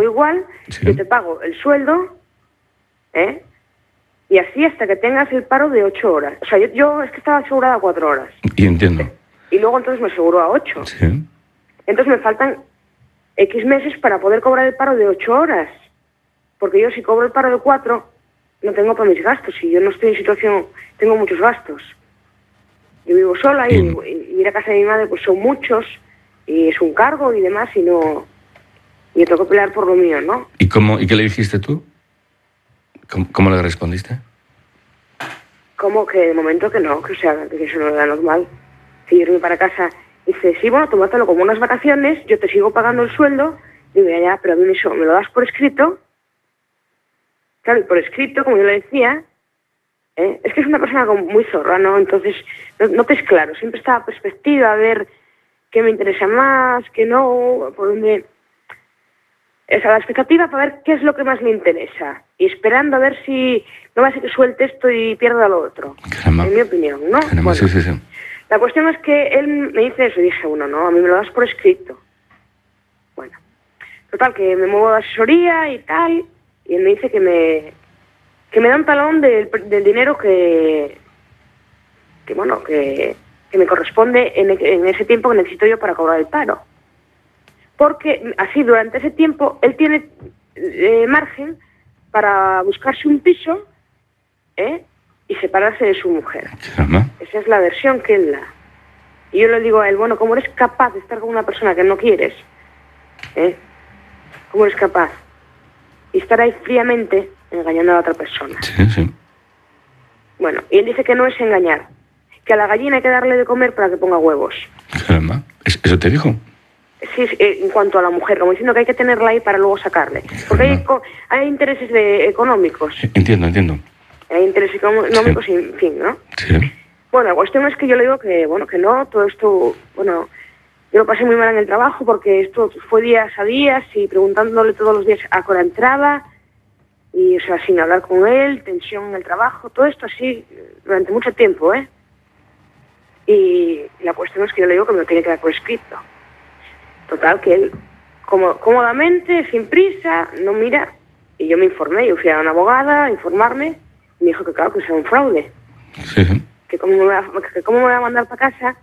fue igual, Sí. yo te pago el sueldo, y así hasta que tengas el paro de 8 horas. O sea, yo es que estaba asegurada a 4 horas. Y entiendo. Y luego entonces me aseguró a 8. Sí. Entonces me faltan X meses para poder cobrar el paro de 8 horas. Porque yo si cobro el paro de 4, no tengo para mis gastos. Y yo no estoy en situación, tengo muchos gastos. Yo vivo sola y ir a casa de mi madre pues son muchos. Y es un cargo y demás y no... Y yo tengo que pelear por lo mío, ¿no? ¿Y qué le dijiste tú? ¿Cómo le respondiste? Como que de momento que no, que o sea, que eso no era normal. Que yo irme para casa y dice, sí, bueno, tómatelo como unas vacaciones, yo te sigo pagando el sueldo. Digo, ya, pero a mí eso me lo das por escrito. Claro, y por escrito, como yo le decía, es que es una persona muy zorra, ¿no? Entonces, no te es claro, siempre está a perspectiva, a ver qué me interesa más, qué no, por dónde... Esa la expectativa para ver qué es lo que más me interesa. Y esperando a ver si no va a ser que suelte esto y pierda lo otro. Caramba. En mi opinión, ¿no? Caramba, Bueno, sí. la cuestión es que él me dice eso y dije, bueno, no, a mí me lo das por escrito. Bueno, total, que me muevo de asesoría y tal, y él me dice que me da un talón del dinero que me corresponde en ese tiempo que necesito yo para cobrar el paro. Porque así durante ese tiempo él tiene margen para buscarse un piso y separarse de su mujer. Caramba. Esa es la versión que él da. Y yo le digo a él, bueno, ¿cómo eres capaz de estar con una persona que no quieres? ¿Cómo eres capaz? Y estar ahí fríamente engañando a la otra persona. Sí. Bueno, y él dice que no es engañar, que a la gallina hay que darle de comer para que ponga huevos. Caramba. ¿Eso te dijo? Sí, en cuanto a la mujer, como diciendo que hay que tenerla ahí para luego sacarle. Porque hay intereses económicos. Entiendo. Hay intereses económicos y en fin, ¿no? Sí. Bueno, la cuestión es que yo le digo que, bueno, que no, todo esto, bueno, yo lo pasé muy mal en el trabajo porque esto fue días a días y preguntándole todos los días a qué hora entraba y, o sea, sin hablar con él, tensión en el trabajo, todo esto así durante mucho tiempo, Y la cuestión es que yo le digo que me lo tiene que dar por escrito. Total, que él, cómodamente, sin prisa, no mira. Y yo me informé, yo fui a una abogada a informarme y me dijo que claro, que era un fraude. Sí. Que cómo me va a mandar para casa,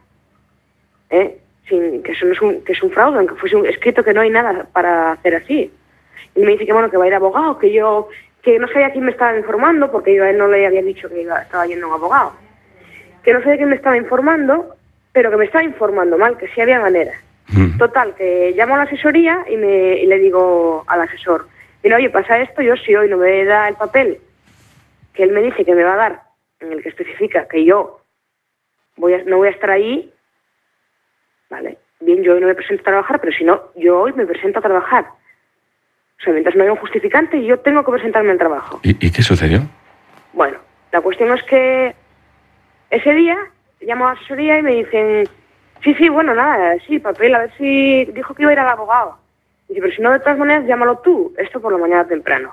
sin que eso no es un fraude, aunque fuese un escrito que no hay nada para hacer así. Y me dice que bueno, que va a ir abogado, que no sabía quién me estaba informando, porque yo a él no le había dicho que estaba yendo a un abogado. Que no sabía quién me estaba informando, pero que me estaba informando mal, que sí había manera. Total, que llamo a la asesoría y le digo al asesor, mira, oye, pasa esto, yo si hoy no me da el papel que él me dice que me va a dar, en el que especifica que yo no voy a estar ahí, ¿vale? Bien, yo hoy no me presento a trabajar, pero si no, yo hoy me presento a trabajar. O sea, mientras no haya un justificante, yo tengo que presentarme al trabajo. ¿Y qué sucedió? Bueno, la cuestión es que ese día llamo a la asesoría y me dicen, sí, bueno, nada, sí, papel, a ver si dijo que iba a ir al abogado. Dice, pero si no, de todas maneras, llámalo tú, esto por la mañana temprano.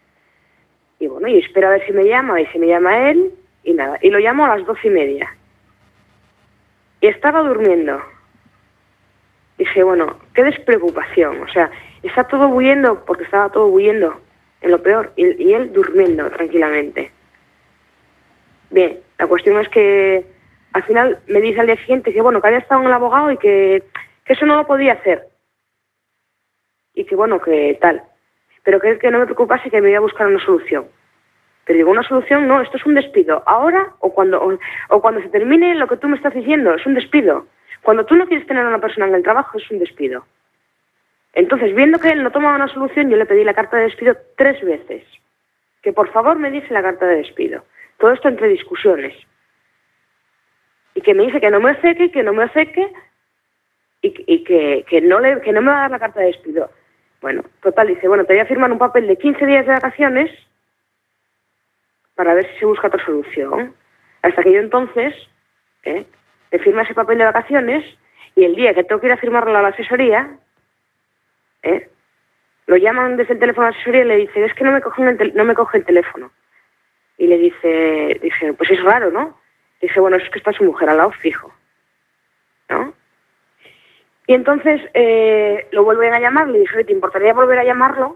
Y bueno, y espero a ver si me llama, y si me llama él, y nada. Y lo llamo a las 12:30. Y estaba durmiendo. Dije, bueno, qué despreocupación. O sea, está todo huyendo, porque estaba todo huyendo, en lo peor, y él durmiendo tranquilamente. Bien, la cuestión es que al final me dice al día siguiente que bueno, que había estado en el abogado y que eso no lo podía hacer. Y que bueno, que tal. Pero que no me preocupase, que me iba a buscar una solución. Pero digo, una solución no, esto es un despido. Ahora o cuando se termine lo que tú me estás diciendo, es un despido. Cuando tú no quieres tener a una persona en el trabajo, es un despido. Entonces, viendo que él no tomaba una solución, yo le pedí la carta de despido 3 veces. Que por favor me diese la carta de despido. Todo esto entre discusiones. Y que me dice que no me obceque, y que no me va a dar la carta de despido. Bueno, total, dice, bueno, te voy a firmar un papel de 15 días de vacaciones para ver si se busca otra solución. Hasta que yo entonces le firma ese papel de vacaciones y el día que tengo que ir a firmarlo a la asesoría, lo llaman desde el teléfono a la asesoría y le dicen, es que no me coge el teléfono. Y le dice, pues es raro, ¿no? Dice, bueno, es que está su mujer al lado fijo, ¿no? Y entonces lo vuelven a llamar, le dije, ¿te importaría volver a llamarlo?